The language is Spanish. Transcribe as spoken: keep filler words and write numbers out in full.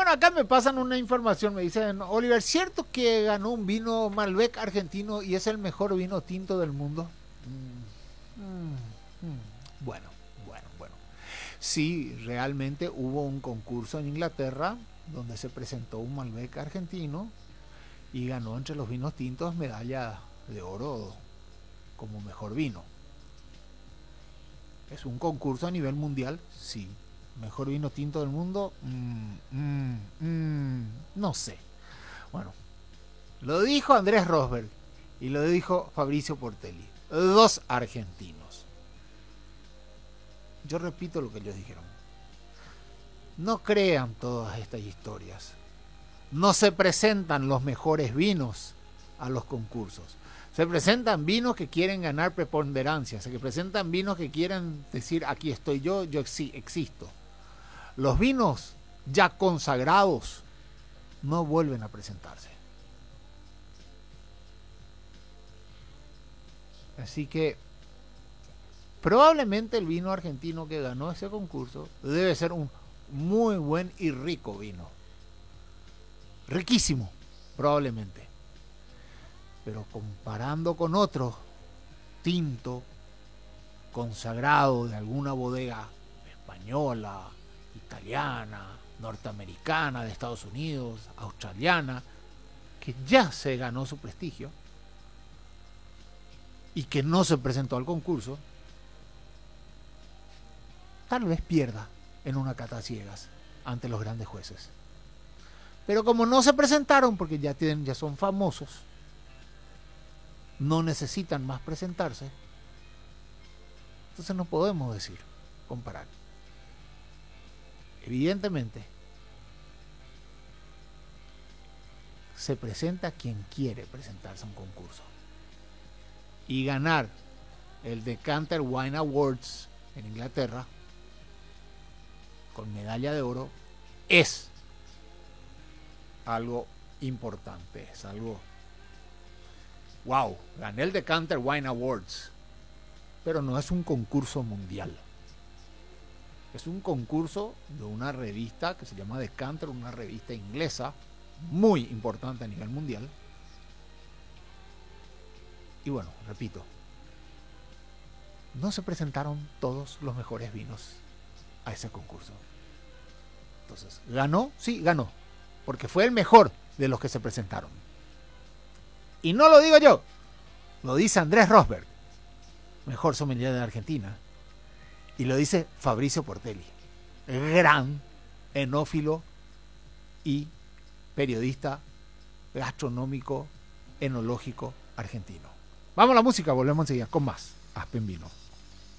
Bueno, acá me pasan una información, me dicen, Oliver, ¿cierto que ganó un vino Malbec argentino y es el mejor vino tinto del mundo? Mm, mm, mm. Bueno, bueno, bueno. Sí, realmente hubo un concurso en Inglaterra donde se presentó un Malbec argentino y ganó entre los vinos tintos medalla de oro como mejor vino. ¿Es un concurso a nivel mundial? Sí. ¿Mejor vino tinto del mundo? Mm, mm, mm, no sé. Bueno, lo dijo Andrés Rosberg y lo dijo Fabricio Portelli. Dos argentinos. Yo repito lo que ellos dijeron. No crean todas estas historias. No se presentan los mejores vinos a los concursos. Se presentan vinos que quieren ganar preponderancia. Se presentan vinos que quieren decir, aquí estoy yo, yo existo. Los vinos ya consagrados no vuelven a presentarse. Así que probablemente el vino argentino que ganó ese concurso debe ser un muy buen y rico vino. Riquísimo, probablemente. Pero comparando con otro tinto consagrado de alguna bodega española, italiana, norteamericana, de Estados Unidos, australiana, que ya se ganó su prestigio y que no se presentó al concurso, tal vez pierda en una cata ciegas ante los grandes jueces. Pero como no se presentaron porque ya tienen, ya son famosos, no necesitan más presentarse, entonces no podemos decir, comparar. Evidentemente, se presenta quien quiere presentarse a un concurso. Y ganar el Decanter Wine Awards en Inglaterra con medalla de oro es algo importante, es algo wow, gané el Decanter Wine Awards, pero no es un concurso mundial. Es un concurso de una revista que se llama Decanter, una revista inglesa muy importante a nivel mundial. Y bueno, repito, no se presentaron todos los mejores vinos a ese concurso. Entonces, ¿ganó? Sí, ganó, porque fue el mejor de los que se presentaron. Y no lo digo yo, lo dice Andrés Rosberg, mejor sommelier de Argentina, y lo dice Fabricio Portelli, gran enófilo y periodista gastronómico enológico argentino. Vamos a la música, volvemos enseguida con más Aspen Vino.